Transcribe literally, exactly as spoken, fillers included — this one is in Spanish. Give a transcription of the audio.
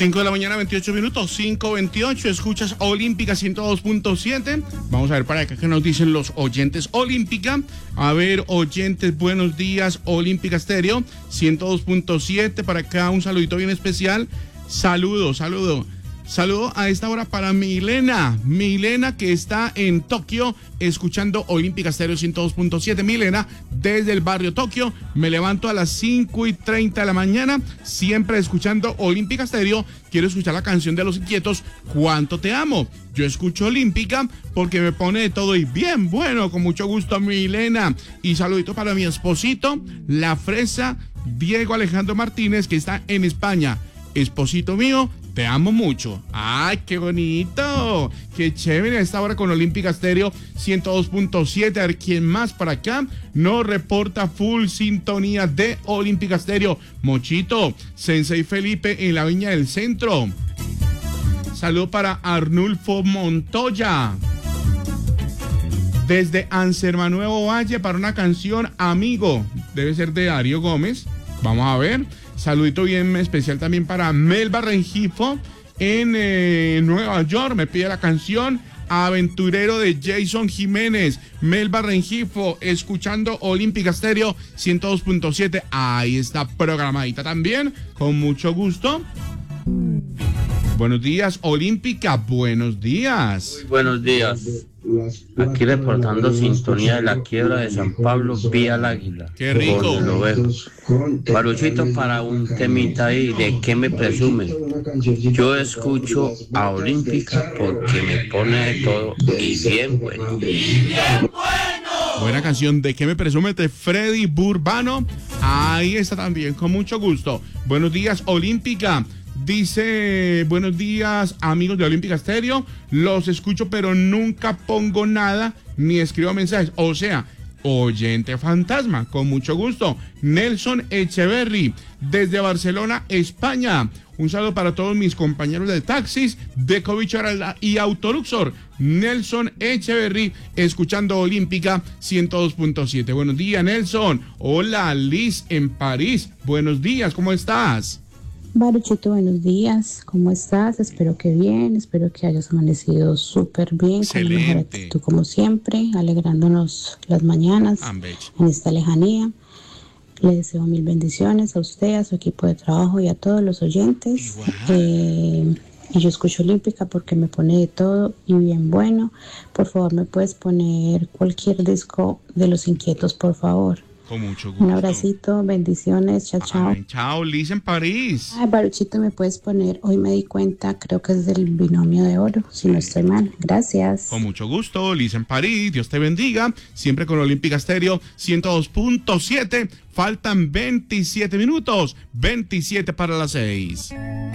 cinco de la mañana, veintiocho minutos, cinco veintiocho, escuchas Olímpica ciento dos punto siete. Vamos a ver para acá qué nos dicen los oyentes Olímpica. A ver, oyentes, buenos días, Olímpica Estéreo ciento dos punto siete. Para acá un saludito bien especial. Saludo, saludo. Saludo a esta hora para Milena, Milena que está en Tokio escuchando Olímpica Estéreo ciento dos punto siete. Milena, desde el barrio Tokio, me levanto a las cinco y treinta de la mañana, siempre escuchando Olímpica Estéreo. Quiero escuchar la canción de Los Inquietos, ¿Cuánto te amo? Yo escucho Olímpica porque me pone de todo y bien bueno, con mucho gusto, Milena. Y saludito para mi esposito, la fresa, Diego Alejandro Martínez, que está en España. Esposito mío, te amo mucho. ¡Ay, qué bonito! ¡Qué chévere! A esta hora con Olímpica Estéreo ciento dos punto siete. A ver, ¿quién más para acá? Nos reporta full sintonía de Olímpica Estéreo. Mochito, Sensei Felipe en la Viña del Centro. Saludo para Arnulfo Montoya. Desde Anserma Nuevo Valle para una canción Amigo. Debe ser de Darío Gómez. Vamos a ver. Saludito bien especial también para Melba Rengifo en eh, Nueva York. Me pide la canción Aventurero de Jason Jiménez. Melba Rengifo escuchando Olímpica Estéreo ciento dos punto siete. Ahí está programadita también. Con mucho gusto. Buenos días, Olímpica. Buenos días. Muy buenos días. Aquí reportando sintonía de la quiebra de San Pablo vía el Águila. Qué rico. Paruchito, para un temita ahí de qué me presume. Yo escucho a Olímpica porque me pone de todo y bien bueno. Buena canción, ¿de qué me presume? De Freddy Burbano. Ahí está también, con mucho gusto. Buenos días, Olímpica. Dice, buenos días, amigos de Olímpica Estéreo. Los escucho, pero nunca pongo nada ni escribo mensajes. O sea, oyente fantasma, con mucho gusto. Nelson Echeverry, desde Barcelona, España. Un saludo para todos mis compañeros de taxis, de Covicharalda y Autoluxor. Nelson Echeverry, escuchando Olímpica ciento dos punto siete. Buenos días, Nelson. Hola, Liz en París. Buenos días, ¿cómo estás? Baruchito, buenos días, ¿cómo estás? Espero que bien, espero que hayas amanecido súper bien, excelente, con la mejor actitud como siempre, alegrándonos las mañanas en esta lejanía. Le deseo mil bendiciones a usted, a su equipo de trabajo y a todos los oyentes. Eh, y yo escucho Olímpica porque me pone de todo y bien bueno. Por favor, ¿me puedes poner cualquier disco de Los Inquietos, por favor? Con mucho gusto. Un abracito, bendiciones, chao, chao. Ay, chao, Liz en París. Ay, Baruchito, ¿me puedes poner? Hoy me di cuenta, creo que es del Binomio de Oro, si no estoy mal. Gracias. Con mucho gusto, Liz en París, Dios te bendiga. Siempre con Olímpica Estéreo ciento dos punto siete. Faltan veintisiete minutos, veintisiete para las seis.